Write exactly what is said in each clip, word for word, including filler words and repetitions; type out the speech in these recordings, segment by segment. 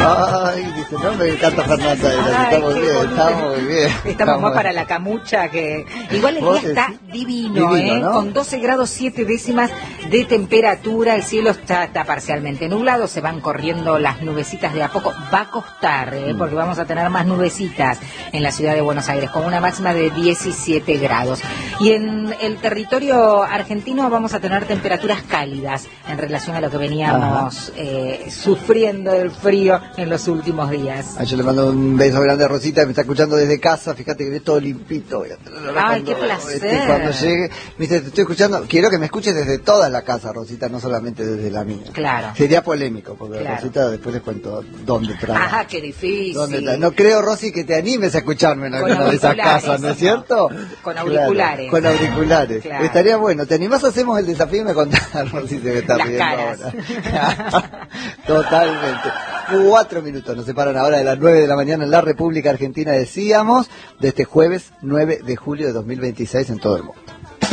Ay, dice, no, me encanta Fernanda. Ay, estamos bien, bonito. estamos muy bien. Estamos, Estamos más bien. para la camucha que... Igual el ¿Vos día está decís? divino, Divino, ¿eh? ¿no? Con doce grados siete décimas de temperatura, el cielo está, está parcialmente nublado, se van corriendo las nubecitas de a poco. Va a costar, ¿eh? Porque vamos a tener más nubecitas en la ciudad de Buenos Aires, con una máxima de diecisiete grados. Y en el territorio argentino vamos a tener temperaturas cálidas en relación a lo que veníamos eh, sufriendo del frío en los últimos días. Ah, yo le mando un beso grande a Rosita, que me está escuchando desde casa. Fíjate que ve todo limpito. Ay, cuando, qué placer. Este, cuando llegue, me dice, te estoy escuchando. Quiero que me escuches desde toda la casa, Rosita, no solamente desde la mía. Claro. Sería polémico, porque Claro. Rosita después les cuento dónde trabaja. Ajá, qué difícil. ¿Dónde tra- No creo, Rosy, que te animes a escucharme en Con alguna de esas auriculares, casas, ¿no es ¿no? cierto? Con auriculares. Claro, con auriculares. Claro. Estaría bueno. ¿Te animás? Hacemos el desafío y me contás, Rosy, se me está Las riendo caras. ahora. Totalmente. Cuatro minutos nos separan ahora de las nueve de la mañana en la República Argentina, decíamos, de este jueves nueve de julio de dos mil veintiséis en todo el mundo.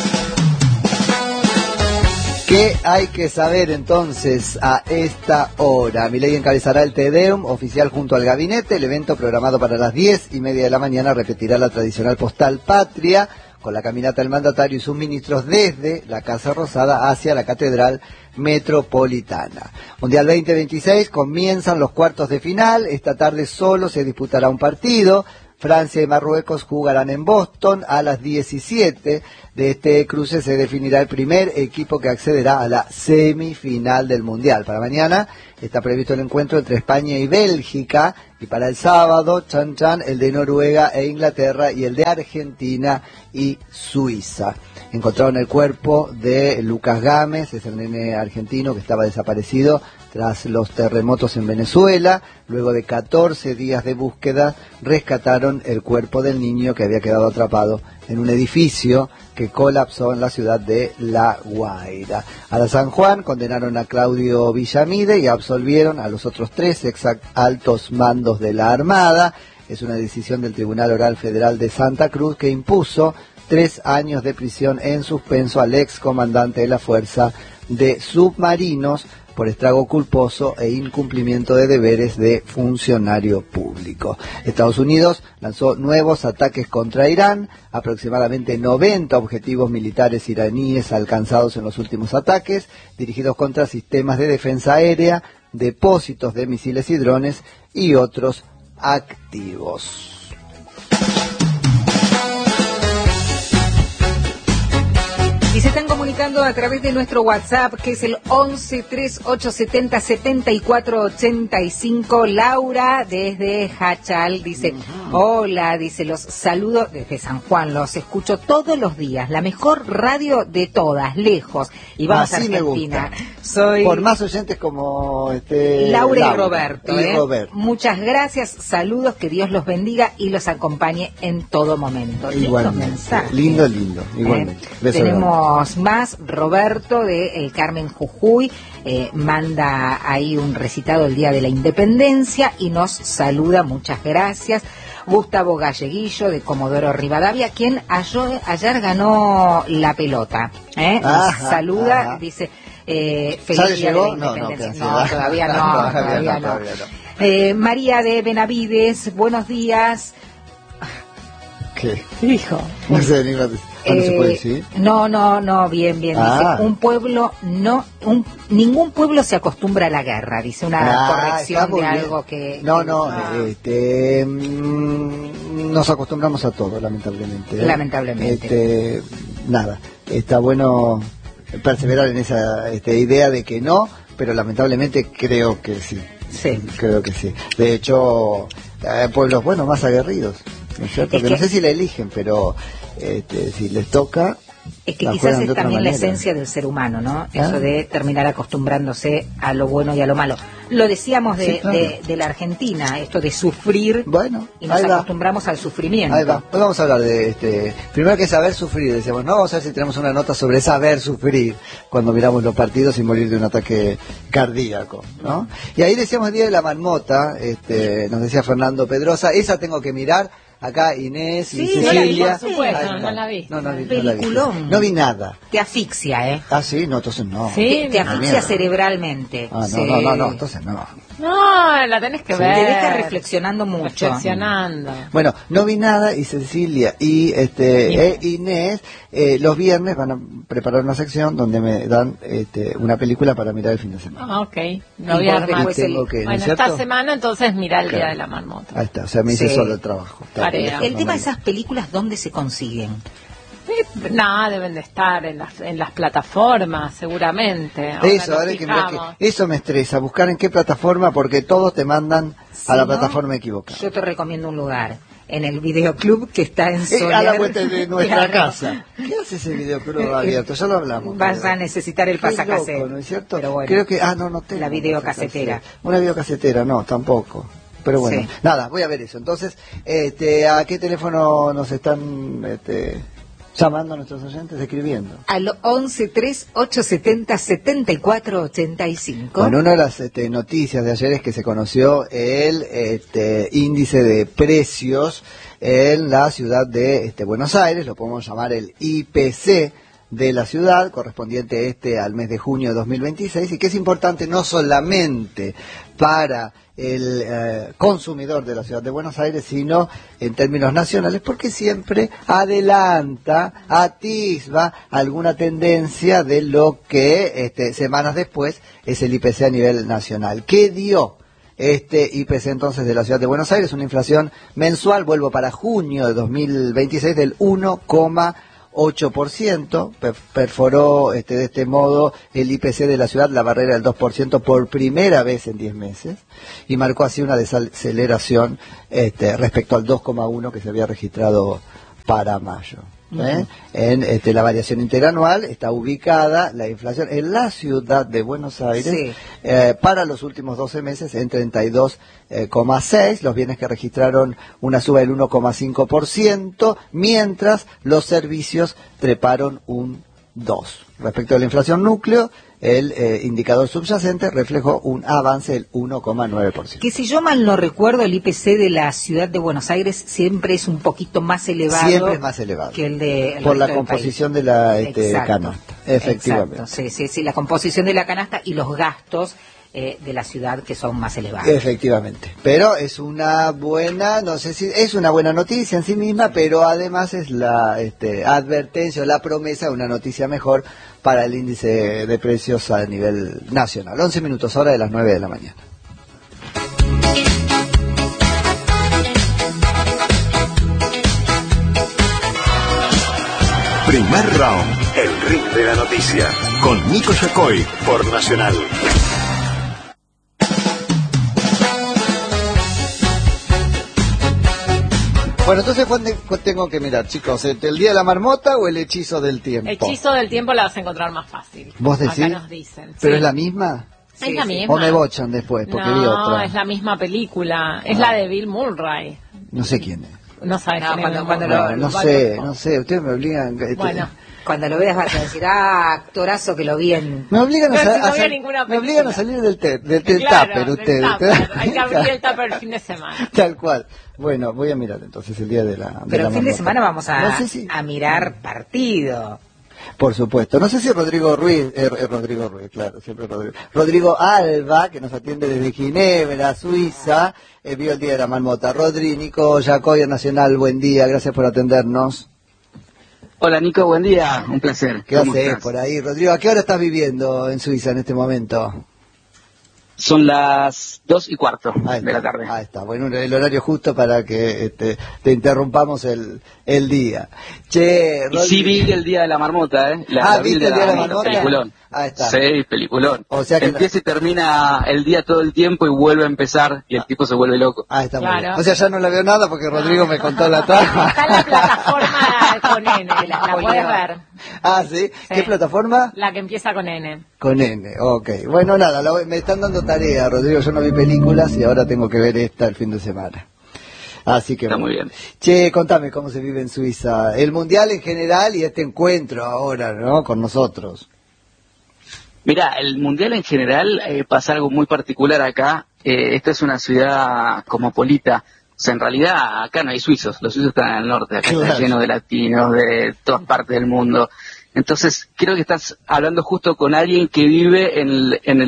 ¿Qué hay que saber entonces a esta hora? Milei encabezará el Te Deum oficial junto al gabinete. El evento, programado para las diez y media de la mañana, repetirá la tradicional postal patria, con la caminata del mandatario y sus ministros desde la Casa Rosada hacia la Catedral Metropolitana. Mundial veinte veintiséis, comienzan los cuartos de final. Esta tarde solo se disputará un partido. Francia y Marruecos jugarán en Boston a las diecisiete. De este cruce se definirá el primer equipo que accederá a la semifinal del Mundial. Para mañana está previsto el encuentro entre España y Bélgica, y para el sábado, chan chan, el de Noruega e Inglaterra y el de Argentina y Suiza. Encontraron el cuerpo de Lucas Gámez, es el nene argentino que estaba desaparecido tras los terremotos en Venezuela. Luego de catorce días de búsqueda, rescataron el cuerpo del niño que había quedado atrapado en un edificio que colapsó en la ciudad de La Guaira. A la San Juan condenaron a Claudio Villamide y absolvieron a los otros tres ex altos mandos de la Armada. Es una decisión del Tribunal Oral Federal de Santa Cruz que impuso tres años de prisión en suspenso al ex comandante de la Fuerza de Submarinos por estrago culposo e incumplimiento de deberes de funcionario público. Estados Unidos lanzó nuevos ataques contra Irán, aproximadamente noventa objetivos militares iraníes alcanzados en los últimos ataques, dirigidos contra sistemas de defensa aérea, depósitos de misiles y drones y otros activos. Y se están comunicando a través de nuestro WhatsApp, que es el once treinta y ocho setenta setenta y cuatro ochenta y cinco. Laura, desde Hachal, dice, uh-huh. Hola, dice, los saludo desde San Juan, los escucho todos los días, la mejor radio de todas, lejos. Y vamos Así a Argentina. Me gusta. Soy por más oyentes como este Laura, Laura y Roberto. Y ¿eh? Roberto. Muchas gracias, saludos, que Dios los bendiga y los acompañe en todo momento. Igualmente. Lindo, lindo, igualmente. Eh, tenemos más. Roberto de eh, Carmen Jujuy eh, manda ahí un recitado el Día de la Independencia y nos saluda, muchas gracias. Gustavo Galleguillo de Comodoro Rivadavia, quien ayer, ayer ganó la pelota, ¿eh? Ajá, saluda, ajá. dice eh, feliz Día de la Independencia. No, no, no, todavía no, todavía, todavía no. Todavía no. Eh, María de Benavides, buenos días. ¿Qué? Hijo. No sé, ni más. Ah, no se puede decir. No, no, no, bien, bien. Ah. Dice, un pueblo no, un, ningún pueblo se acostumbra a la guerra. Dice una ah, corrección de bien. algo que. No, que, no, ah. este, mm, nos acostumbramos a todo, lamentablemente. ¿eh? Lamentablemente. Este, nada, está bueno perseverar en esa este, idea de que no, pero lamentablemente creo que sí. Sí. Creo que sí. De hecho, hay pueblos, bueno, más aguerridos, ¿no es cierto? Es que que no sé si la eligen, pero este, si les toca. Es que quizás es también la esencia del ser humano, ¿no? ¿Ah? Eso de terminar acostumbrándose a lo bueno y a lo malo. Lo decíamos de, sí, claro. de, de la Argentina, esto de sufrir, bueno, y nos acostumbramos al sufrimiento. Ahí va. Hoy vamos a hablar de este, primero que saber sufrir, decíamos, no, vamos a ver si tenemos una nota sobre saber sufrir cuando miramos los partidos y morir de un ataque cardíaco, ¿no? Y ahí decíamos el Día de la Marmota, este, nos decía Fernando Pedrosa, esa tengo que mirar. Acá Inés y sí, Cecilia. No la vi, no, no la vi. No, no, no, Peliculón. No, la vi. No vi nada. Te asfixia, ¿eh? Ah, sí, no, entonces no. Sí, te, te asfixia cerebralmente. Ah, no, sí. no, no, no, entonces no. No, la tenés que Sí, ver. te deja reflexionando mucho. Reflexionando. Bueno, no vi nada y Cecilia y este Inés, e Inés eh, los viernes van a preparar una sección donde me dan este, una película para mirar el fin de semana. Ah, ok. Y No voy a vos armar. después Tengo el- que, ¿no es Bueno, cierto? esta semana entonces mirá el Claro. Día de la Marmota. Ahí está, o sea, me hice Sí. solo el trabajo. Está Tarea. bien. El tema de esas películas, ¿dónde se consiguen? Sí, nada, deben de estar en las, en las plataformas, seguramente. Ahora Eso, nos ahora hay que mirar fijamos. que- eso me estresa, buscar en qué plataforma, porque todos te mandan Si a la no, plataforma equivocada. Yo te recomiendo un lugar, en el videoclub que está en Eh, Soler. a la vuelta de nuestra Claro. casa. ¿Qué hace ese videoclub abierto? Ya lo hablamos. Vas creo. a necesitar el Qué pasacassette. loco, ¿no es cierto? Pero bueno, Creo que, ah, no, no tengo. la un videocasetera. pasacassette. Una videocasetera, no, tampoco. Pero bueno, Sí. nada, voy a ver eso. Entonces, este, ¿a qué teléfono nos están este, llamando nuestros oyentes, escribiendo? Al once tres ocho setenta setenta y cuatro ochenta y cinco. Bueno, una de las este, noticias de ayer es que se conoció el este, índice de precios en la ciudad de este, Buenos Aires, lo podemos llamar el I P C de la ciudad, correspondiente este al mes de junio de dos mil veintiséis, y que es importante no solamente para el eh, consumidor de la ciudad de Buenos Aires, sino en términos nacionales, porque siempre adelanta, atisba alguna tendencia de lo que este, semanas después es el I P C a nivel nacional. ¿Qué dio este I P C entonces de la ciudad de Buenos Aires? Una inflación mensual, vuelvo para junio de dos mil veintiséis, del uno coma ocho por ciento, perforó este, de este modo el I P C de la ciudad la barrera del dos por ciento por primera vez en diez meses y marcó así una desaceleración este, respecto al dos coma uno que se había registrado para mayo. ¿eh? Uh-huh. En este, la variación interanual está ubicada la inflación en la ciudad de Buenos Aires sí. eh, para los últimos doce meses en treinta y dos coma seis, los bienes que registraron una suba del uno coma cinco por ciento, mientras los servicios treparon un dos por ciento. Respecto a la inflación núcleo, el eh, indicador subyacente reflejó un avance del uno coma nueve por ciento. Que si yo mal no recuerdo, el I P C de la ciudad de Buenos Aires siempre es un poquito más elevado. Siempre es más elevado. Que el de el por la composición país. de la este, canasta. Efectivamente. Exacto, sí, sí, sí, la composición de la canasta y los gastos eh, de la ciudad que son más elevados. Efectivamente. Pero es una buena, no sé si es una buena noticia en sí misma, pero además es la este, advertencia o la promesa de una noticia mejor para el índice de precios a nivel nacional. once minutos hora de las nueve de la mañana. Primer round, el ring de la noticia, con Nico Yacoy por Nacional. Bueno, entonces, ¿cuándo tengo que mirar, chicos? ¿El día de la marmota o el hechizo del tiempo? El hechizo del tiempo la vas a encontrar más fácil. ¿Vos decís? Acá nos dicen. ¿Pero sí. es la misma? Es sí, la sí. misma. ¿O me bochan después? Porque no, vi otra. es la misma película. Es Ah. la de Bill Murray. No sé quién es. No sabes No, quién cuando- es. cuando No, lo- no lo- sé, no sé. Ustedes me obligan... este, Bueno. Cuando lo veas vas a decir, ah, actorazo que lo vi en... Me obligan a, Pero sa- si no a vio sal- ninguna me obligan a película. salir del, te- del, del Claro, tupper, del ustedes. tupper. Hay que abrir el tupper el fin de semana. Tal cual. Bueno, voy a mirar entonces el día de la... de Pero la el fin de marmota. semana vamos a, No sé si- a mirar partido. Por supuesto. No sé si Rodrigo Ruiz, eh, eh, Rodrigo Ruiz, claro, siempre Rodrigo. Rodrigo Alba, que nos atiende desde Ginebra, Suiza, eh, vio el día de la marmota. Rodri, Nico Yacoy, Nacional, buen día, gracias por atendernos. Hola Nico, buen día, un placer. ¿Qué ¿Cómo haces estás? por ahí? Rodrigo, ¿a qué hora estás viviendo en Suiza en este momento? Son las dos y cuarto Ahí de la está, tarde. ahí está. Bueno, el horario justo para que este, te interrumpamos el, el día. Che, Y Rodri... sí vi el día de la marmota, ¿eh? La, Ah, la vi ¿viste el día de la marmota? Peliculón. Ahí está. Sí, peliculón. O sea que Empieza y termina el día todo el tiempo y vuelve a empezar y el tipo se vuelve loco. Ah, está muy Claro. bien. O sea, ya no la veo nada porque Rodrigo me contó la trama. Está en la plataforma con N, la, la puedes ver. Ah, ¿sí? ¿Qué Sí. plataforma? La que empieza con N. Con N, ok. Bueno, nada, la voy- me están dando tarea, Rodrigo. Yo no vi películas y ahora tengo que ver esta el fin de semana. Así que Está bueno. muy bien. Che, contame cómo se vive en Suiza. El Mundial en general y este encuentro ahora, ¿no? Con nosotros. Mira, el mundial en general eh, pasa algo muy particular acá. Eh, esta es una ciudad cosmopolita. O sea, en realidad acá no hay suizos. Los suizos están en el norte. Acá Claro. está lleno de latinos, de todas partes del mundo. Entonces, creo que estás hablando justo con alguien que vive en el, en el,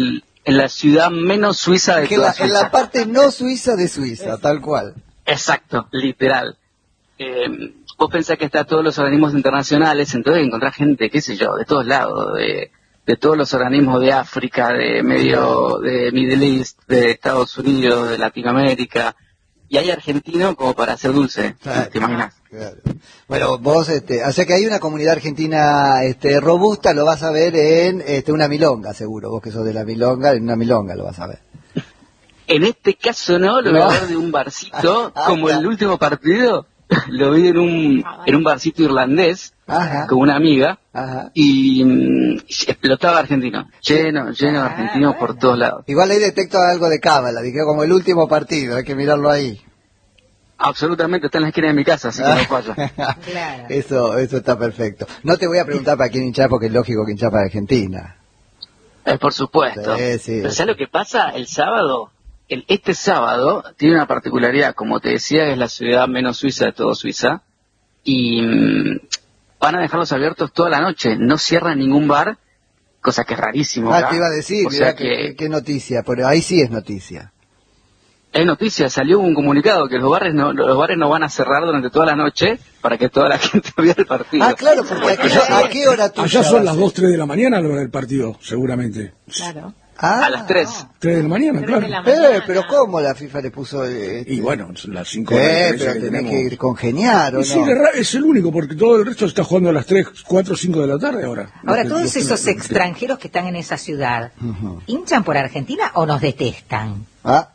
en la ciudad menos suiza de que toda la, Suiza. en la parte no suiza de Suiza, tal cual. Exacto, literal. Eh, vos pensás que está todos los organismos internacionales, entonces encontrás gente, qué sé yo, de todos lados, de, de todos los organismos de África, de medio, de Middle East, de Estados Unidos, de Latinoamérica, y hay argentino como para hacer dulce, Claro, ¿te imaginas? claro. Bueno, vos, este, o sea que hay una comunidad argentina este, robusta, lo vas a ver en este, una milonga, seguro. Vos que sos de la milonga, en una milonga lo vas a ver. En este caso no, lo voy No. a ver de un barcito, como el último partido, lo vi en un, en un barcito irlandés, Ajá. con una amiga, Ajá. y mm, explotaba argentino, lleno, lleno de Ah, argentinos por bueno. todos lados. Igual ahí detecto algo de cábala, dije como el último partido, hay que mirarlo ahí. Absolutamente, está en la esquina de mi casa, así que no falla. Claro. Eso, eso está perfecto. No te voy a preguntar para quién hinchar, porque es lógico que hinchar para Argentina. Eh, por supuesto. Sí, sí. Pero ¿sabes lo que pasa? El sábado, el, este sábado, tiene una particularidad. Como te decía, es la ciudad menos suiza de todo Suiza. Y mm, van a dejarlos abiertos toda la noche. No cierran ningún bar, cosa que es rarísimo. Ah, acá. te iba a decir, O mirá sea qué, que qué noticia, pero ahí sí es noticia. es noticia, salió un comunicado que los bares no, los bares no van a cerrar durante toda la noche para que toda la gente vea el partido. Ah, claro, porque aquí, ¿a qué hora tú Allá ya son vas? las dos, tres de la mañana a la hora del partido, seguramente. Claro. Ah, A las tres. tres de la mañana, Tres claro. de la Eh, mañana. pero ¿cómo la FIFA le puso? eh, este? Y bueno, son las cinco horas de Eh, diferencia pero que tenés tenemos. que ir congeniar, ¿o Y sí, no? de ra- es el único, porque todo el resto está jugando a las tres, cuatro, cinco de la tarde ahora. Ahora, Los- todos los- esos los- extranjeros que están en esa ciudad, Ujú. ¿hinchan por Argentina o nos detestan? Ah.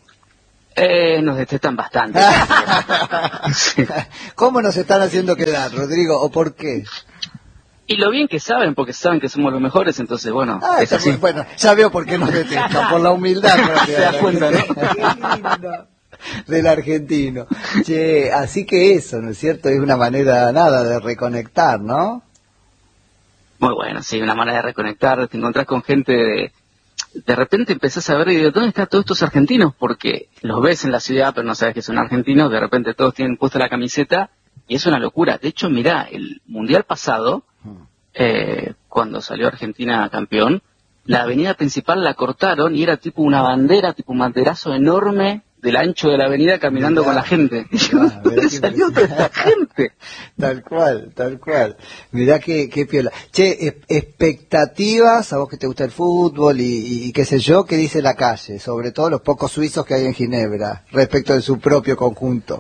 Eh, nos detestan bastante. Sí. ¿Cómo nos están haciendo quedar, Rodrigo? ¿O por qué? Y lo bien que saben, porque saben que somos los mejores, entonces bueno, Ah, es está así. muy- bueno, ya veo por qué nos detestan, por la humildad propia Te das de la cuenta, ¿no? gente- del argentino. Che, así que eso, ¿no es cierto? Es una manera, nada, de reconectar, ¿no? Muy bueno, sí, una manera de reconectar, te encontrás con gente de... De repente empezás a ver y digo, ¿dónde están todos estos argentinos? Porque los ves en la ciudad, pero no sabes que son argentinos, de repente todos tienen puesta la camiseta, y es una locura. De hecho, mirá, el Mundial pasado, eh, cuando salió Argentina campeón, la avenida principal la cortaron y era tipo una bandera, tipo un banderazo enorme del ancho de la avenida caminando Mirá. con la gente. Y yo, Ah, mirá ¿dónde qué salió toda esta gente? Tal cual, tal cual. Mirá qué, qué piola. Che, es- expectativas, a vos que te gusta el fútbol y, y- y qué sé yo, ¿qué dice la calle? Sobre todo los pocos suizos que hay en Ginebra, respecto de su propio conjunto.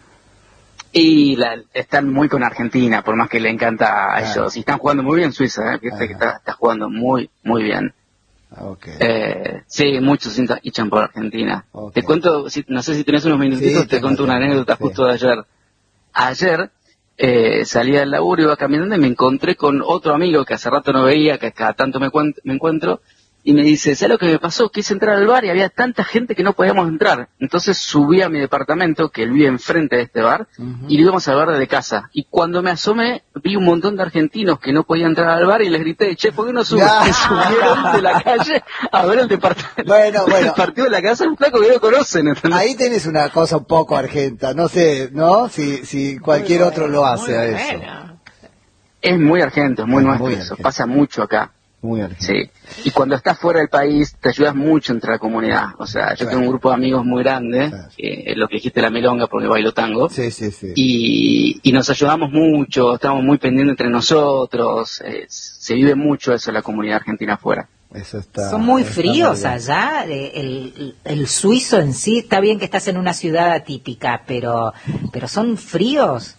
Y la- están muy con Argentina, por más que le encanta a Claro. ellos. Y están jugando muy bien Suiza, ¿eh? Fíjate que Ajá. está, está jugando muy, muy bien. Ah, ok. Eh, sí, muchos hinchas- hinchan por Argentina. Ok. Te cuento, si- no sé si tenés unos minutitos, Sí, te tengo, cuento una tengo, anécdota sí. justo de ayer. Ayer eh, salí del laburo, iba caminando y me encontré con otro amigo que hace rato no veía, que cada tanto me, cuen- me encuentro, y me dice, ¿sabes lo que me pasó? Quise entrar al bar y había tanta gente que no podíamos entrar. Entonces subí a mi departamento, que él vive enfrente de este bar, Ujú. y lo íbamos al bar desde casa. Y cuando me asomé, vi un montón de argentinos que no podían entrar al bar y les grité, che, ¿por qué no suben? Ya. Se subieron de la calle a ver el departamento. Bueno, bueno. El partido de la casa es un flaco que no conocen, ¿entendés? Ahí tenés una cosa un poco argenta, no sé, ¿no? Si, si cualquier otro lo hace a eso. Bueno. Es muy argento, es muy Es nuestro muy eso. argento. Pasa mucho acá. Muy argento. Sí. Y cuando estás fuera del país, te ayudas mucho entre la comunidad. O sea, yo Claro. tengo un grupo de amigos muy grande, Claro. que es lo que dijiste la milonga porque bailo tango. Sí, sí, sí. Y, y nos ayudamos mucho, estamos muy pendientes entre nosotros. eh, se vive mucho eso en la comunidad argentina afuera. Eso está, Son muy está fríos bien. allá. eh, El, el suizo en sí, está bien que estás en una ciudad atípica, pero, pero son fríos.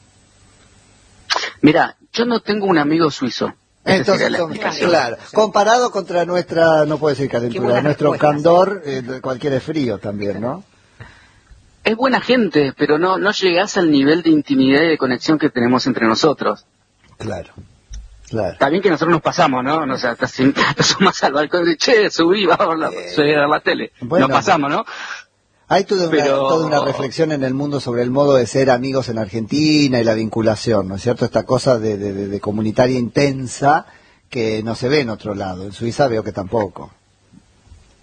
Mira, yo no tengo un amigo suizo. Esa Entonces, sería la son- explicación. claro, comparado contra nuestra, no puede ser Qué calentura, buena nuestro respuesta, candor, eh, cualquier es frío también, ¿no? Es buena gente, pero no, no llegás al nivel de intimidad y de conexión que tenemos entre nosotros. Claro, claro. Está bien que nosotros nos pasamos, ¿no? O sea, te asomás al balcón y che, subí, vamos a la, subí a ver la tele. Bueno. Nos pasamos, ¿no? Hay toda una, Pero- toda una reflexión en el mundo sobre el modo de ser amigos en Argentina y la vinculación, ¿no es cierto? Esta cosa de, de- de- de comunitaria intensa que no se ve en otro lado. En Suiza veo que tampoco.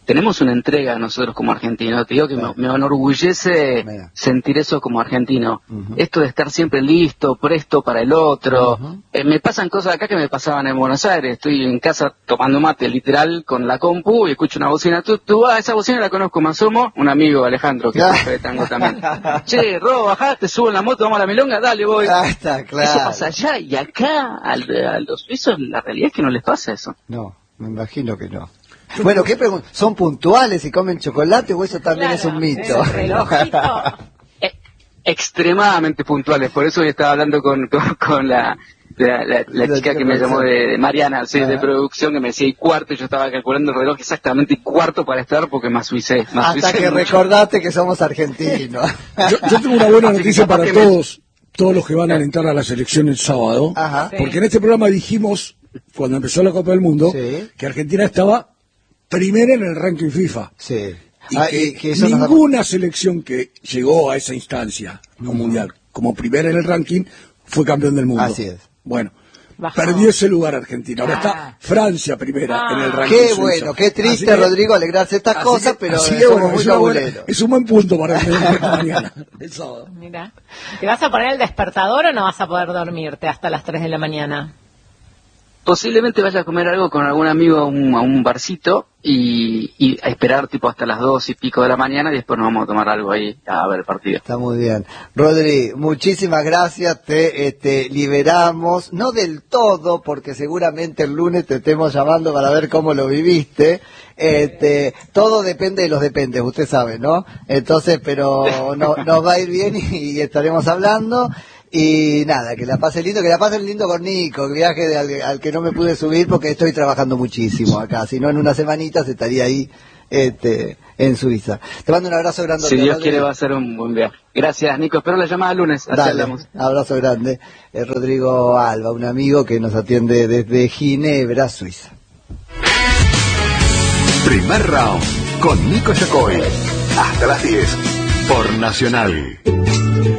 tenemos una entrega nosotros como argentinos. Te digo que me, me enorgullece Mira. sentir eso como argentino. Uh-huh. Esto de estar siempre listo, presto para el otro. Uh-huh. Eh, me pasan cosas acá que me pasaban en Buenos Aires. Estoy en casa tomando mate, literal, con la compu y escucho una bocina. Tú, tú, ah, esa bocina la conozco, me asomo. Un amigo, Alejandro, que es profe de tango también. Che, Ro, bajá, te subo en la moto, vamos a la milonga, dale, voy. Ah, está claro. Eso pasa allá y acá, al, a los suizos, la realidad es que no les pasa eso. No, me imagino que no. Bueno, ¿qué pregunta? ¿Son puntuales y comen chocolate o eso también Claro, es un mito? ese relojito. Eh, extremadamente puntuales, por eso yo estaba hablando con, con, con la, la, la, la La chica chica que me llamó de, de Mariana, sí, Ajá. de producción, que me decía y cuarto, y yo estaba calculando el reloj exactamente y cuarto para estar porque me suicé. Me Hasta suicé que mucho. recordaste que somos argentinos. Yo, yo tengo una buena Así que noticia capaz para que me- todos, todos los que van a alentar a la selección el sábado, Ajá. Sí. porque en este programa dijimos, cuando empezó la Copa del Mundo, Sí. que Argentina estaba primera en el ranking FIFA. Sí. Y Ah, que, y que eso nos da- ninguna selección que llegó a esa instancia no mundial como primera en el ranking fue campeón del mundo. Así es. Bueno, Bajó. perdió ese lugar Argentina. Ahora Ah. está Francia primera Ah. en el ranking Qué suizo. bueno, qué triste, Así que- Rodrigo, alegrarse estas así cosas, que- pero así eh, que somos bueno, muy es, una buena- cabuleros. es un buen punto para el de mañana, el sábado. Mira. ¿Te vas a poner el despertador o no vas a poder dormirte hasta las tres de la mañana? Posiblemente vaya a comer algo con algún amigo a un, a un barcito y, y a esperar tipo hasta las dos y pico de la mañana y después nos vamos a tomar algo ahí a ver el partido. Está muy bien. Rodri, muchísimas gracias, te este, liberamos, no del todo, porque seguramente el lunes te estemos llamando para ver cómo lo viviste. Este, todo depende de los dependes, usted sabe, ¿no? Entonces, pero no, nos va a ir bien y, y estaremos hablando. Y nada, que la pase lindo, que la pase lindo con Nico, el viaje de al, al que no me pude subir porque estoy trabajando muchísimo acá, si no en unas semanitas estaría ahí este, en Suiza. Te mando un abrazo grande. Si Dios Rodri. quiere va a ser un buen viaje. Gracias, Nico. Espero la llamada el lunes. Así Dale, hablamos. abrazo grande. Eh, Rodrigo Alba, un amigo que nos atiende desde Ginebra, Suiza. Primer round con Nico Yacoy. Hasta las diez por Nacional.